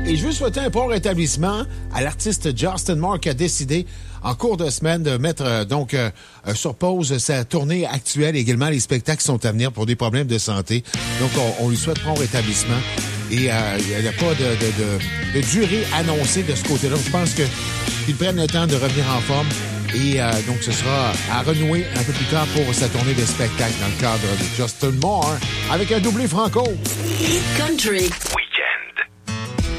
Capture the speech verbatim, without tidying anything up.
Et je veux souhaiter un bon rétablissement à l'artiste Justin Moore qui a décidé en cours de semaine de mettre euh, donc euh, sur pause sa tournée actuelle et également les spectacles qui sont à venir pour des problèmes de santé. Donc, on, on lui souhaite bon rétablissement. Et euh, il n'y a pas de, de, de, de durée annoncée de ce côté-là. Je pense qu'ils prennent le temps de revenir en forme. Et euh, donc, ce sera à renouer un peu plus tard pour sa tournée de spectacle dans le cadre de Justin Moore avec un doublé franco. Hit Country. Oui.